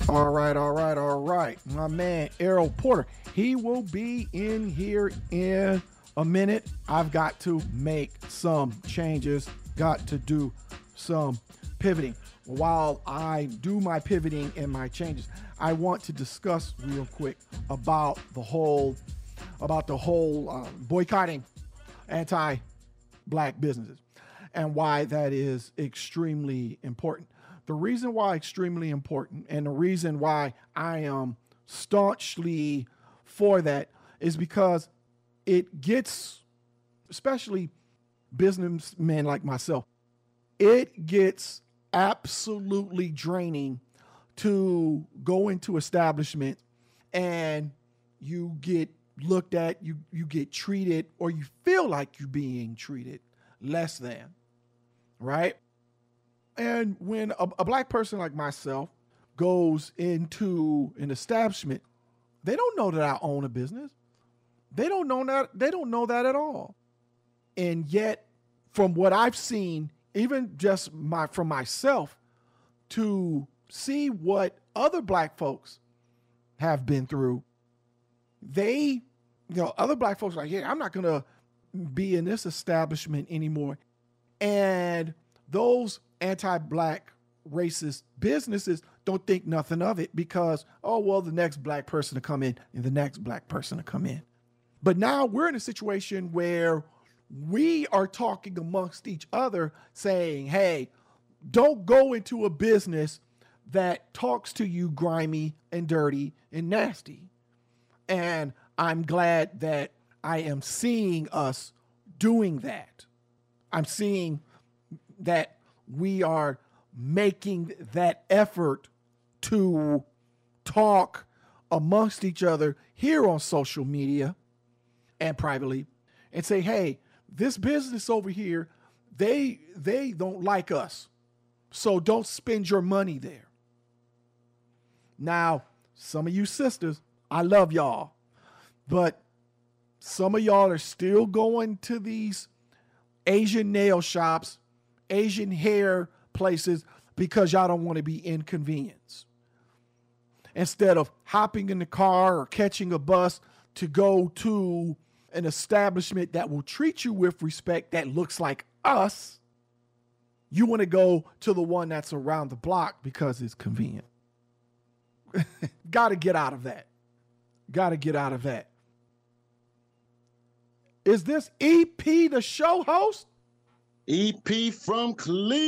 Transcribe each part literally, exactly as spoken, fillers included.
All right, all right, all right. My man, Errol Porter, he will be in here in a minute. I've got to make some changes, got to do some pivoting. While I do my pivoting and my changes, I want to discuss real quick about the whole, about the whole uh, boycotting anti-black businesses and why that is extremely important. The reason why extremely important and the reason why I am staunchly for that is because it gets, especially businessmen like myself, it gets absolutely draining to go into establishment and you get looked at, you, you get treated, or you feel like you're being treated less than, right? And when a, a black person like myself goes into an establishment, they don't know that I own a business. They don't know that. They don't know that at all. And yet, from what I've seen, even just my from myself, to see what other black folks have been through, they, you know, other black folks are like, yeah, I'm not going to be in this establishment anymore. And those anti-black racist businesses don't think nothing of it because, oh, well, the next black person to come in and the next black person to come in. But now we're in a situation where we are talking amongst each other saying, hey, don't go into a business that talks to you grimy and dirty and nasty. And I'm glad that I am seeing us doing that. I'm seeing that we are making that effort to talk amongst each other here on social media and privately and say, hey, this business over here, they they don't like us. So don't spend your money there. Now, some of you sisters, I love y'all, but some of y'all are still going to these Asian nail shops, Asian hair places because y'all don't want to be inconvenienced. Instead of hopping in the car or catching a bus to go to an establishment that will treat you with respect that looks like us, you want to go to the one that's around the block because it's convenient. Got to get out of that. Got to get out of that. Is this E P the show host? E P from Cleveland.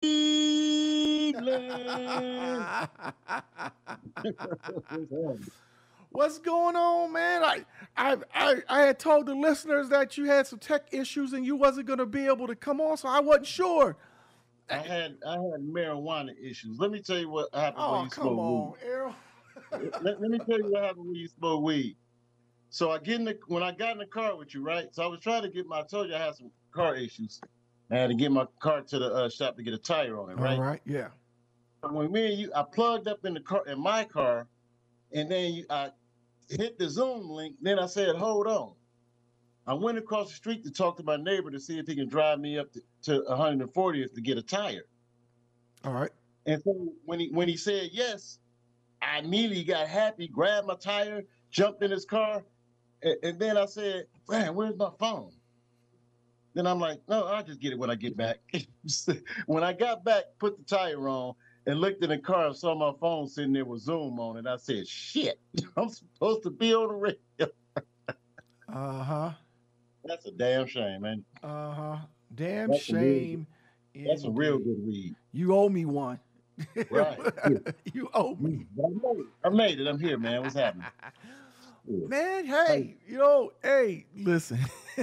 What's going on, man? I, I I I had told the listeners that you had some tech issues and you wasn't going to be able to come on, so I wasn't sure. I had I had marijuana issues. Let me tell you what happened oh, when you come smoke on, weed. Errol. let, let me tell you what happened when you smoke weed. So I get in the when I got in the car with you, right? So I was trying to get my I told you I had some car issues. I had to get my car to the uh, shop to get a tire on it, right? All right, yeah. But when me and you, I plugged up in the car in my car, and then you, I hit the Zoom link. Then I said, "Hold on." I went across the street to talk to my neighbor to see if he can drive me up to, to one hundred fortieth to get a tire. All right. And so when he when he said yes, I immediately got happy, grabbed my tire, jumped in his car, and, and then I said, "Man, where's my phone?" Then I'm like, "No, I'll just get it when I get back." When I got back, put the tire on, and looked in the car and saw my phone sitting there with Zoom on it. I said, "Shit, I'm supposed to be on the radio." Uh-huh. That's a damn shame, man. Uh-huh. Damn That's shame. A real, that's a real good read. You owe me one. Right. You owe me. I made, it. I made it. I'm here, man. What's happening? Yeah. Man, hey, you know, hey, listen.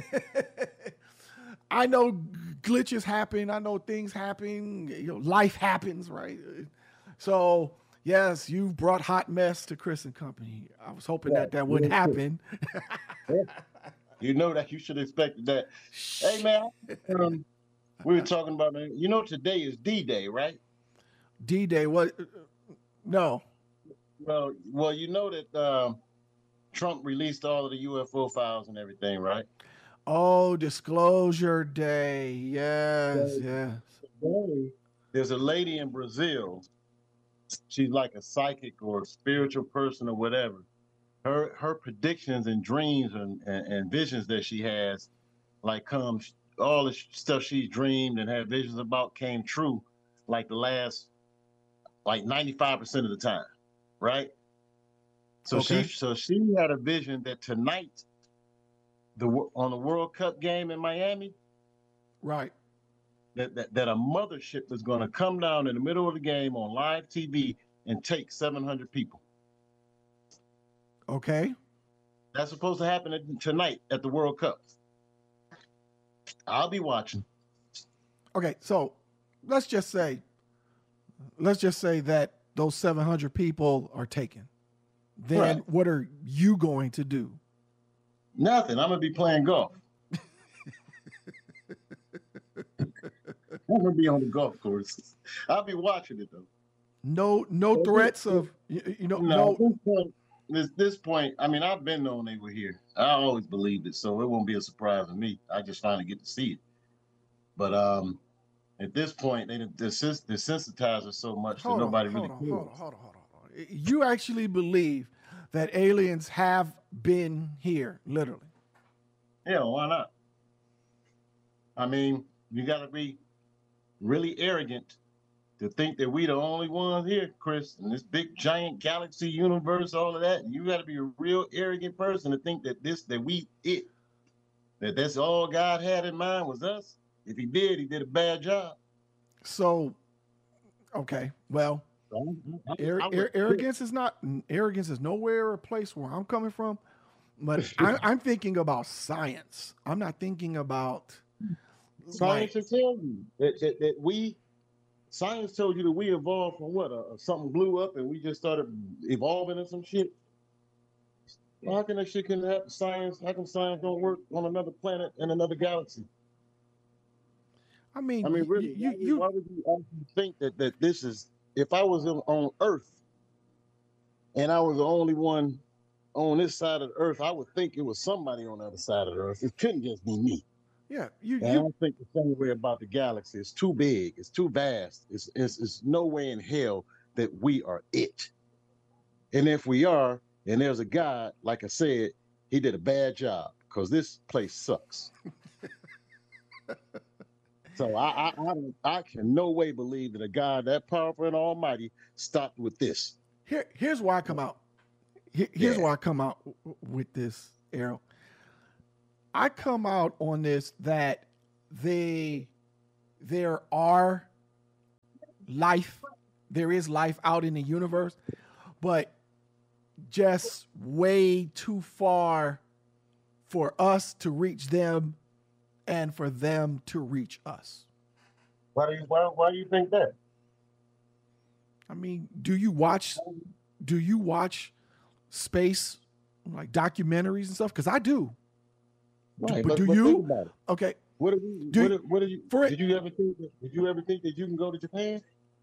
I know glitches happen. I know things happen. You know, life happens, right? So, yes, you brought hot mess to Chris and Company. I was hoping yeah. that that wouldn't happen. You know that you should have expected that. Hey, man, um, we were talking about, man, you know, today is D-Day, right? D-Day, what? No. Well, well, you know that um, Trump released all of the U F O files and everything, right? Oh, Disclosure Day. Yes, so, yes. Today, there's a lady in Brazil she's like a psychic or a spiritual person or whatever. Her her predictions and dreams and, and, and visions that she has, like come all the stuff she dreamed and had visions about came true, like the last like ninety-five percent of the time, right? So Okay. she so she had a vision that tonight, the on the World Cup game in Miami, Right. that that, that a mothership is going to come down in the middle of the game on live T V and take seven hundred people. Okay. That's supposed to happen tonight at the World Cup. I'll be watching. Okay. So let's just say, let's just say that those seven hundred people are taken. Then Right. what are you going to do? Nothing. I'm gonna be playing golf. I'm gonna be on the golf course. I'll be watching it though. No, no threats of you, you know. No, No. at this point, this this point, I mean, I've been knowing they were here. I always believed it, so it won't be a surprise to me. I just finally get to see it. But um, at this point, they desens- desensitize us so much that Hold on, nobody hold really on, cares. hold on, hold on, hold on, hold on. You actually believe that aliens have been here, literally? Yeah, why not? I mean, you got to be really arrogant to think that we the only ones here, Chris, in this big giant galaxy universe, all of that. You got to be a real arrogant person to think that this, that we it, that that's all God had in mind was us. If he did, he did a bad job. So, okay, well, I, I, ar- I ar- would- arrogance is not arrogance is nowhere a place where I'm coming from, but I, I'm thinking about science. I'm not thinking about Science like, should tell you that, that, that we, science told you that we evolved from what? Uh, something blew up and we just started evolving in some shit. Well, how can that shit can happen? Science, how come science don't work on another planet in another galaxy? I mean, I mean, you, really, you, why, you why would you actually think that, that this is, if I was on, on Earth and I was the only one on this side of the Earth, I would think it was somebody on the other side of the Earth. It couldn't just be me. yeah, you, And I you, don't think the same way about the galaxy. It's too big. It's too vast. It's, it's, it's no way in hell that we are it. And if we are, and there's a God, like I said, he did a bad job because this place sucks. So I, I, I, don't, I can no way believe that a God that powerful and almighty stopped with this. here, here's why I come out. Here, here's Yeah. why I come out w- with this, Errol. I come out on this that they, there are life, there is life out in the universe, but just way too far for us to reach them and for them to reach us. Why do you why, why do you think that? I mean, do you watch do you watch space like documentaries and stuff? Because I do. Right, but but, do but you? think about it. Okay. What do you, Do what, you- do- what do you for it- did you ever think that, did you ever think that you can go to Japan?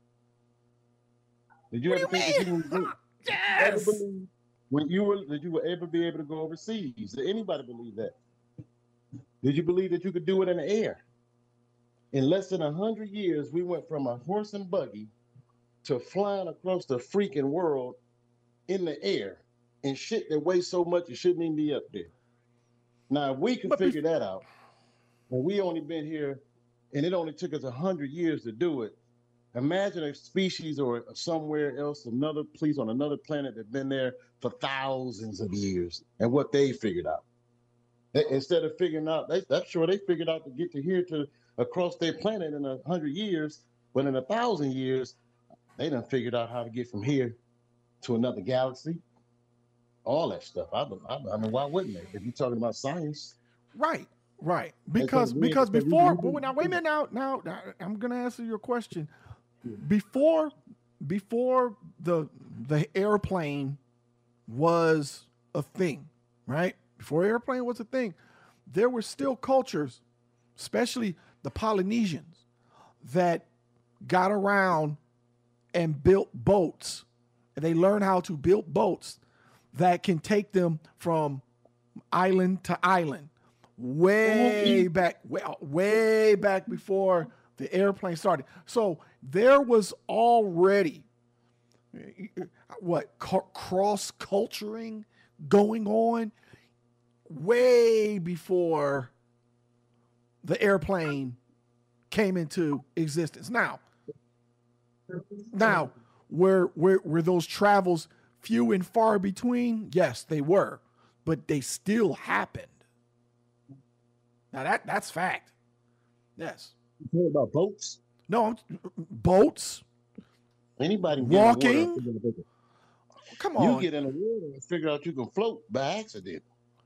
Did you What ever do you think that you mean? can go, Yes. ever believe when you were that you would ever be able to go overseas? Did anybody believe that? Did you believe that you could do it in the air? In less than a hundred years, we went from a horse and buggy to flying across the freaking world in the air and shit that weighs so much it shouldn't even be up there. Now, if we can But bef- figure that out, and we only been here, and it only took us a hundred years to do it. Imagine a species or somewhere else, another place on another planet that's been there for thousands of years, and what they figured out. They, instead of figuring out, they, I'm sure they figured out to get to here to across their planet in a hundred years, but in a thousand years, they done figured out how to get from here to another galaxy. All that stuff. I, I, I mean, why wouldn't they? If you're talking about science. Right, right. Because we- because so we- before, we- but now wait a minute. Now, now now, I'm gonna answer your question. Before before the the airplane was a thing, right? Before airplane was a thing, there were still cultures, especially the Polynesians, that got around and built boats. And they learned how to build boats that can take them from island to island, way back, way, way back before the airplane started. So there was already what cross culturing going on way before the airplane came into existence. Now, now were were were those travels few and far between? Yes, they were, but they still happened. Now that that's fact. Yes. You heard about boats? No, boats. Anybody can walking. Get in the water. Come on. You get in the water and figure out you can float by accident.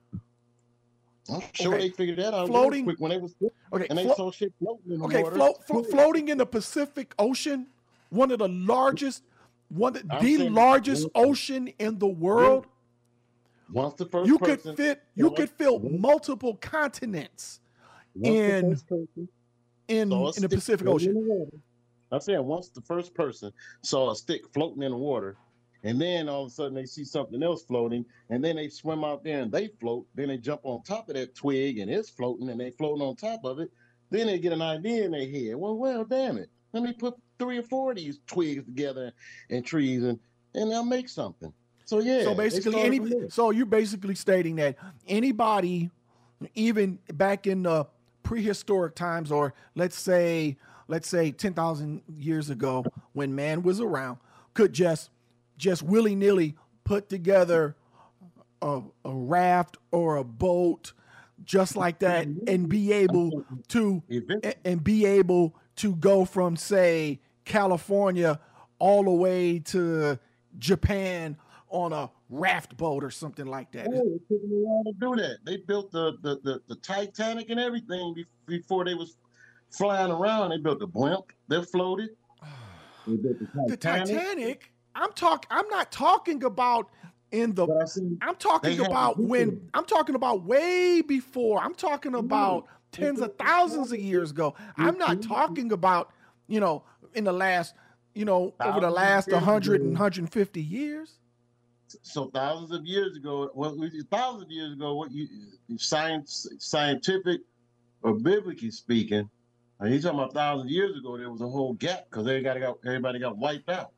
I'm sure Okay. they figured that out Floating quick when they was okay, and they flo- saw shit floating in the okay, water. float, flo- floating in the Pacific Ocean, one of the largest, one of I'm the saying- largest ocean in the world. Once the first You person, could fit, you once- could fill once- multiple continents once the in first person in saw a in the stick Pacific floating Ocean. in the water. I'm saying once the first person saw a stick floating in the water, and then all of a sudden they see something else floating, and then they swim out there and they float. Then they jump on top of that twig and it's floating, and they floating on top of it. Then they get an idea in their head. Well, well, damn it. Let me put three or four of these twigs together and trees, and and they'll make something. So yeah. So they basically, started any from there. so you're basically stating that anybody, even back in the prehistoric times, or let's say let's say ten thousand years ago, when man was around, could just just willy nilly put together a, a raft or a boat, just like that, and be able to Eventually. and be able to go from, say, California all the way to Japan on a raft boat or something like that. Oh, it took them a while to do that. They built the the, the, the Titanic and everything be- before they was flying around. They built the blimp that floated. They built The Titanic. I'm talking. I'm not talking about in the. But I seen I'm talking they had about the when. Blueprint. I'm talking about way before. I'm talking about tens of thousands of years ago. I'm not talking about, you know, in the last, you know, over the Thousands last of years one hundred and ago. one hundred fifty years. So thousands of years ago, well, thousands of years ago, what you science, scientific or biblically speaking, and you talking about thousands of years ago, there was a whole gap because everybody got everybody got wiped out.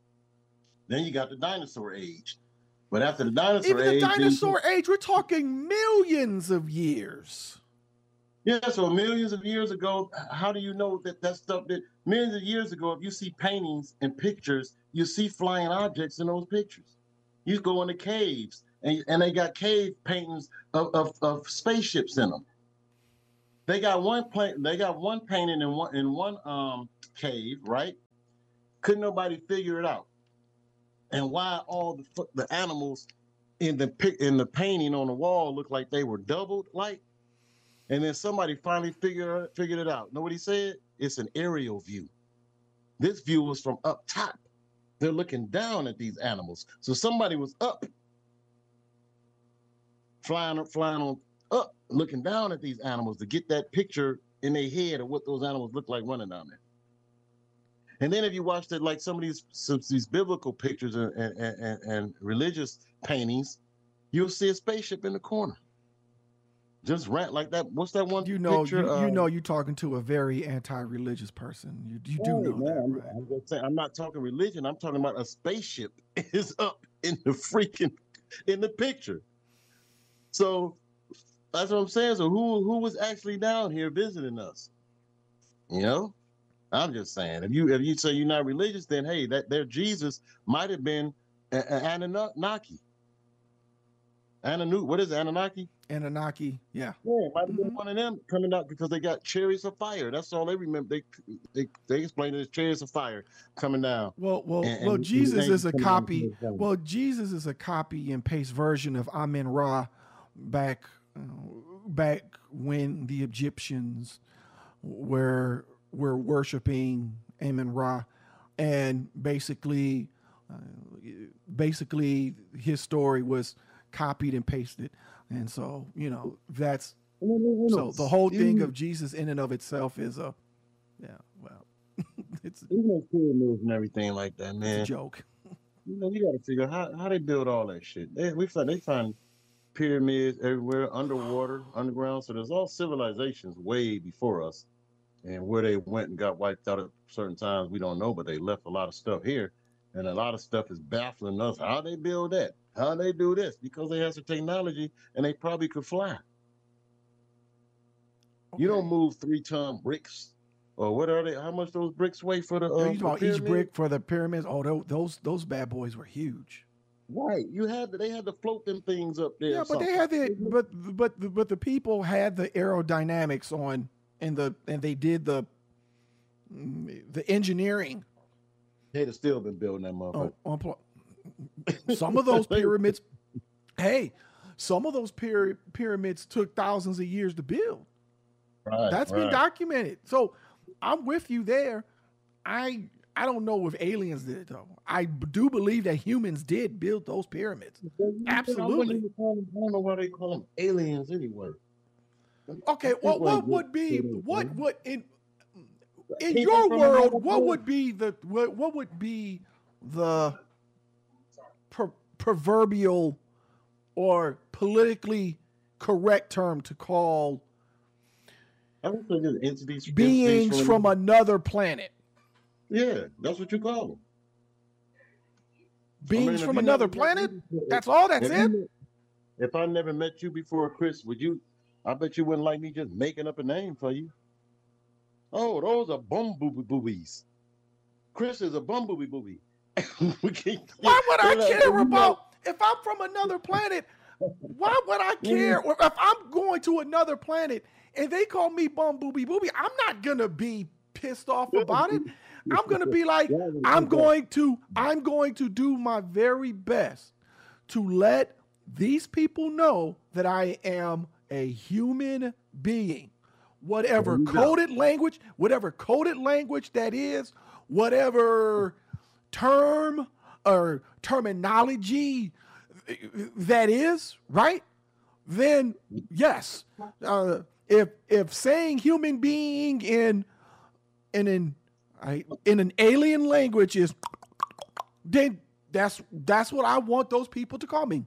Then you got the dinosaur age, but after the dinosaur Even the age, then you- dinosaur age, we're talking millions of years. yeah. So millions of years ago, how do you know that that stuff that millions of years ago? If you see paintings and pictures, you see flying objects in those pictures. You go into caves, and, and they got cave paintings of, of, of spaceships in them. They got one pla- They got one painting in one in one um cave, right? Couldn't nobody figure it out, and why all the fu- the animals in the pic in the painting on the wall look like they were doubled, like. And then somebody finally figured figured it out. Know what he said? It's an aerial view. This view was from up top. They're looking down at these animals. So somebody was up, flying flying on up, looking down at these animals to get that picture in their head of what those animals look like running down there. And then if you watch that, like some of these some, these biblical pictures and, and, and, and religious paintings, you'll see a spaceship in the corner. Just rant like that. What's that one You know, picture? you, you uh, know, you're talking to a very anti-religious person. You, you do Oh, know man, that, I'm, right? I'm just saying, I'm not talking religion. I'm talking about a spaceship is up in the freaking in the picture. So that's what I'm saying. So who who was actually down here visiting us? You know, I'm just saying. If you if you say you're not religious, then hey, that their Jesus might have been a- a- Anunnaki. Ananu, what is it, Anunnaki? Anunnaki, yeah. Yeah, it might have been Mhm. one of them coming out because they got chariots of fire. That's all they remember. They they they explained it as chariots of fire coming down. Well, well, And- well. and Jesus angels is a coming down copy. from the sky. Well, Jesus is a copy and paste version of Amen Ra, back, uh, back when the Egyptians were were worshiping Amen Ra, and basically, uh, basically his story was copied and pasted, and so you know that's No, no, no, so no. the whole thing You- of Jesus in and of itself is a, yeah, well, it's, you know, pyramids and everything like that, it's a man. joke. You know, you got to figure out how, how they build all that shit. They we find they find pyramids everywhere, underwater, underground. So there's all civilizations way before us, and where they went and got wiped out at certain times, we don't know. But they left a lot of stuff here, And a lot of stuff is baffling us. How they build that? How they do this? Because they have some technology and they probably could fly. Okay. You don't move three ton bricks, or what are they? How much those bricks weigh for the? Are Uh, you for talking each pyramid? brick for the pyramids? Oh, tho- those those bad boys were huge. Right. You had to, they had to float them things up there. Yeah, Or but they something. had the but but but the people had the aerodynamics on and the and they did the the engineering They'd have still been building that on, motherfucker. on pl- some of those pyramids. Hey, some of those pyra- pyramids took thousands of years to build. Right. That's been right. documented. So I'm with you there. I I don't know if aliens did it though. I b- do believe that humans did build those pyramids. I wouldn't Absolutely. even call them- I don't know why they call them aliens anyway. Okay, People well, what ain't would be good. what would in in People your from world? another What world. would be the what, what would be the per, proverbial or politically correct term to call I don't think it's entities, beings entities from another planet? Yeah, that's what you call them. Beings if from you another never met me planet? before- That's all. That's if it. you- If I never met you before, Chris, would you? I bet you wouldn't like me just making up a name for you. Oh, those are bum booby boobies. Chris is a bum booby booby. We can't- Why would I They're like, care you know, about if I'm from another planet? Why would I care? Or if I'm going to another planet and they call me bum booby booby, I'm not gonna be pissed off about it. I'm gonna be like, I'm going to, I'm going to do my very best to let these people know that I am a human being. Whatever There you go. coded language, whatever coded language that is, whatever term or terminology that is, right? Then yes, uh, if if saying human being in in an I, in an alien language is, then that's that's what I want those people to call me.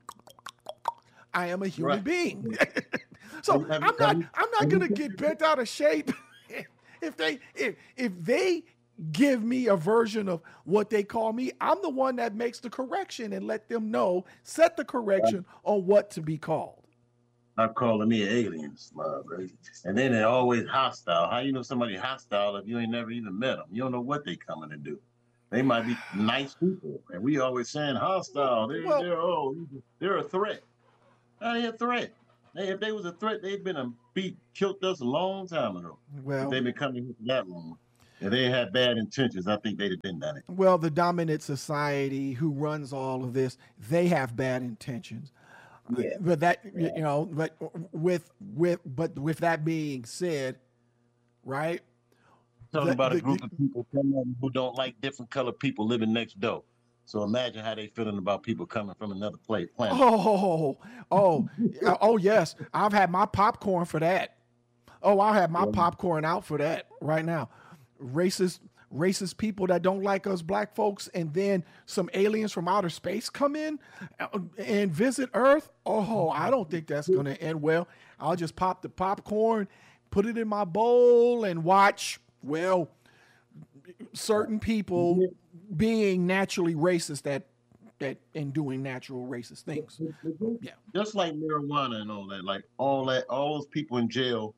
I am a human Right. being. So Have you- have I'm you- not have you- I'm not have you gonna get bent out of shape if they if if they give me a version of what they call me. I'm the one that makes the correction and let them know, set the correction on what to be called. Not calling me aliens, my brother. And then they're always hostile. How you know somebody hostile if you ain't never even met them? You don't know what they coming to do. They might be nice people, and we always saying hostile. They're Well- they're oh they're a threat. That ain't a threat. They, if they was a threat, they'd been a beat killed us a long time ago. If Well, they've been coming here for that long. If they had bad intentions, I think they'd have been done it. well, the dominant society who runs all of this, they have bad intentions. Yeah. But that you know, but with with but with that being said, right? Talking The- about the- a group of people coming who don't like different colored people living next door. So imagine how they feeling about people coming from another place planet. Oh, oh, oh, oh, yes. I've had my popcorn for that. Oh, I'll have my Yeah. popcorn out for that right now. Racist, racist people that don't like us black folks, and then some aliens from outer space come in uh, and visit Earth. Oh, I don't think that's going to end well. I'll just pop the popcorn, put it in my bowl, and watch, well, certain people being naturally racist at that and doing natural racist things. Yeah. Just like marijuana and all that, like all that, all those people in jail,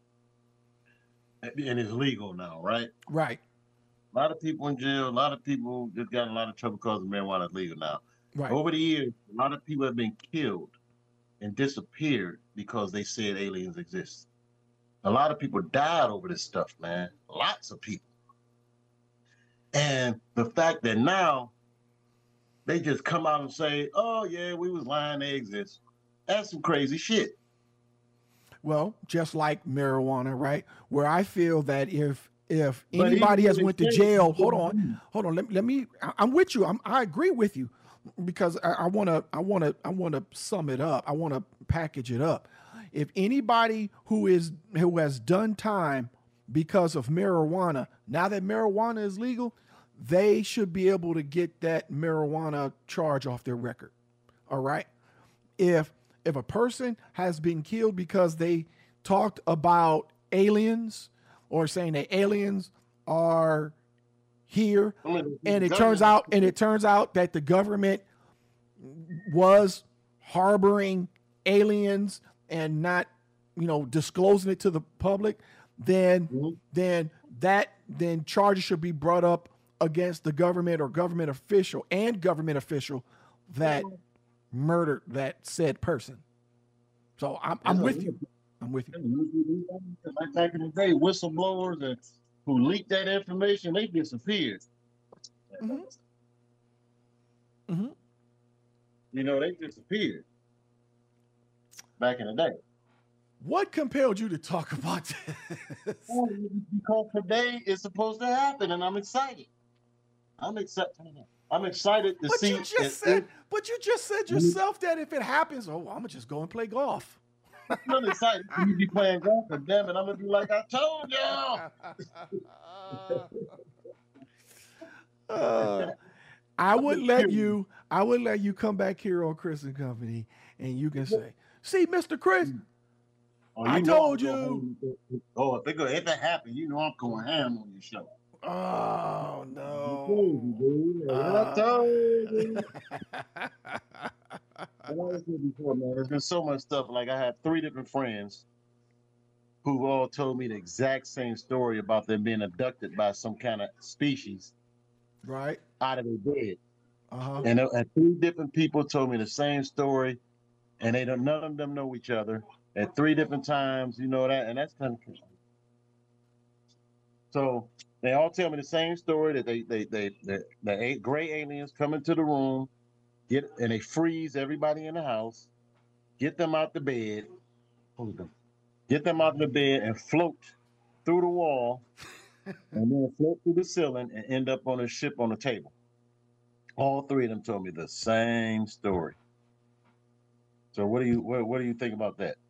and it's legal now, right? Right. A lot of people in jail, a lot of people just got in a lot of trouble because marijuana is legal now. Right. Over the years, a lot of people have been killed and disappeared because they said aliens exist. A lot of people died over this stuff, man. Lots of people. And the fact that now they just come out and say, oh, yeah, we was lying, they exist. That's some crazy shit. Well, just like marijuana, right? Where I feel that if if But anybody even has when went they to say jail, it's hold legal, on, hold on. Let, let me. I, I'm with you. I'm, I agree with you because I want to. I want to. I want to sum it up. I want to package it up. If anybody who is who has done time because of marijuana, now that marijuana is legal, they should be able to get that marijuana charge off their record. All right. If if a person has been killed because they talked about aliens or saying that aliens are here, I mean, and the it turns government- out and it turns out that the government was harboring aliens and not, you know, disclosing it to the public, then Mhm. then that then charges should be brought up against the government or government official and government official that murdered that said person. So I'm I'm That's with a- you. I'm with you. Like back in the day, whistleblowers and who leaked that information, they disappeared. Mhm. Mhm. You know, they disappeared back in the day. What compelled you to talk about this? Well, because today is supposed to happen, and I'm excited. I'm excited. I'm excited to But see. you just if said, it- but you just said yourself that if it happens, oh, I'm gonna just go and play golf. I'm really excited for you to be playing golf, but damn it, I'm gonna be like I told y'all. Uh, I would let you. I would let you come back here on Chris and Company, and you can say, "See, Mister Chris, Oh, I know told I'm you." going- Oh, if it go, if it happen, you know I'm going ham on your show. Oh I no." told you, dude. Uh, I told you. And like I said before, man, there's been so much stuff. Like I have three different friends who all told me the exact same story about them being abducted by some kind of species Right. out of their bed. Uh huh. And, uh, and three different people told me the same story, and they don't. None of them know each other. At three different times, you know that, and that's kind of cool. So they all tell me the same story that they they they the, the eight gray aliens come into the room, get and they freeze everybody in the house, get them out the bed, hold them, get them out of the bed and float through the wall, and then float through the ceiling and end up on a ship on a table. All three of them told me the same story. So what do you what, what do you think about that?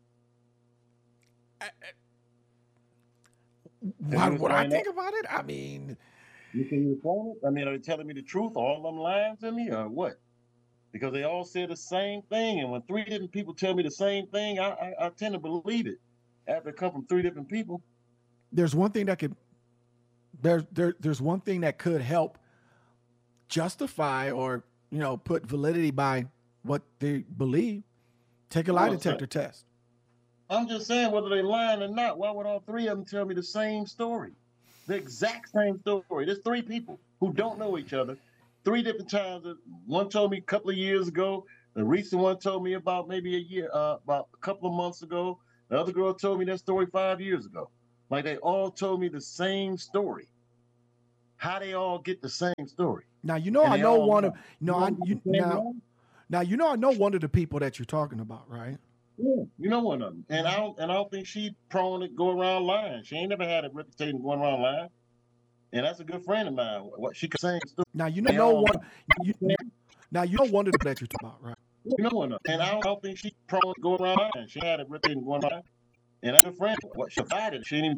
What, you what I explain think about it? I mean, You can explain it? I mean, are they telling me the truth, all of them lying to me, or what? Because they all said the same thing, and when three different people tell me the same thing, I I, I tend to believe it after it come from three different people. there's one thing that could there's there, there's one thing that could help justify or, you know, put validity by what they believe. Take a lie What's detector test. I'm just saying, whether they lying or not, why would all three of them tell me the same story? The exact same story. There's three people who don't know each other. Three different times. One told me a couple of years ago. The recent one told me about maybe a year, uh, about a couple of months ago. The other girl told me that story five years ago. Like they all told me the same story. How they all get the same story? Now you know And I they know all one of know. no I You know you what I'm saying, now man? now you know I know one of the people that you're talking about, right? Yeah, you know one of them. And I don't and I don't think she prone to go around lying. She ain't never had a reputation going around lying. And that's a good friend of mine. What she could say story. Now you know They know all- one you, now you know one of the people that you're talking about, right? You know one of them. And I don't, I don't think she prone to go around lying. She had a reputation going around. And that's a good friend. What she died, she didn't even